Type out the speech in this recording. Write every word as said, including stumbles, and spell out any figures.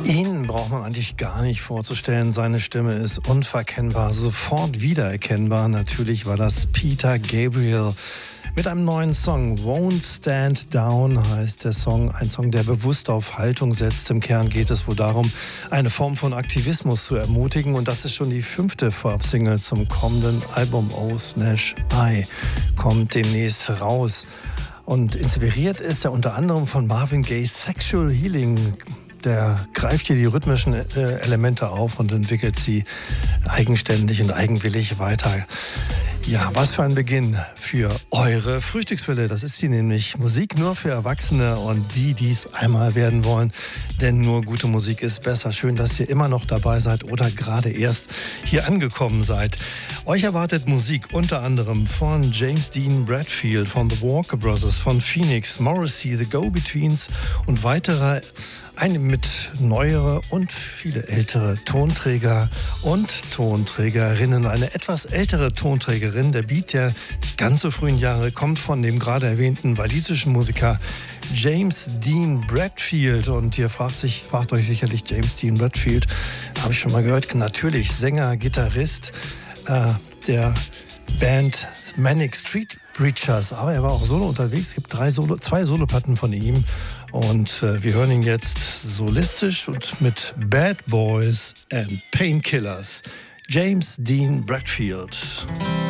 Ihn braucht man eigentlich gar nicht vorzustellen. Seine Stimme ist unverkennbar, sofort wiedererkennbar. Natürlich war das Peter Gabriel mit einem neuen Song. Won't Stand Down heißt der Song. Ein Song, der bewusst auf Haltung setzt. Im Kern geht es wohl darum, eine Form von Aktivismus zu ermutigen. Und das ist schon die fünfte Vorabsingle zum kommenden Album. Oh Slash I kommt demnächst raus. Und inspiriert ist er unter anderem von Marvin Gaye's Sexual Healing. Der greift hier die rhythmischen äh, Elemente auf und entwickelt sie eigenständig und eigenwillig weiter. Ja, was für ein Beginn für eure Frühstückswelle. Das ist sie nämlich. Musik nur für Erwachsene und die, die es einmal werden wollen. Denn nur gute Musik ist besser. Schön, dass ihr immer noch dabei seid oder gerade erst hier angekommen seid. Euch erwartet Musik unter anderem von James Dean Bradfield, von The Walker Brothers, von Phoenix, Morrissey, The Go-Betweens und weitere, eine mit neuere und viele ältere Tonträger und Tonträgerinnen. Eine etwas ältere Tonträgerin, der Beat der nicht ganz so frühen Jahre, kommt von dem gerade erwähnten walisischen Musiker James Dean Bradfield. Und ihr fragt, sich, fragt euch sicherlich, James Dean Bradfield, habe ich schon mal gehört, natürlich Sänger, Gitarrist äh, der Band Manic Street Preachers, aber er war auch solo unterwegs. Es gibt drei Solo, zwei Soloplatten von ihm und äh, wir hören ihn jetzt solistisch und mit Bad Boys and Painkillers. James Dean Bradfield.